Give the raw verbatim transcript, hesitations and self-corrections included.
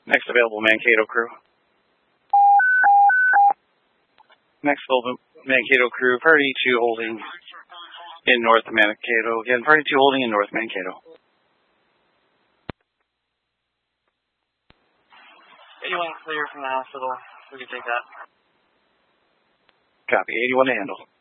Next available Mankato crew. Next available Mankato crew, priority two holding in North Mankato. Again, priority two holding in North Mankato. eighty-one clear from the hospital. We can take that. Copy, eighty-one to handle.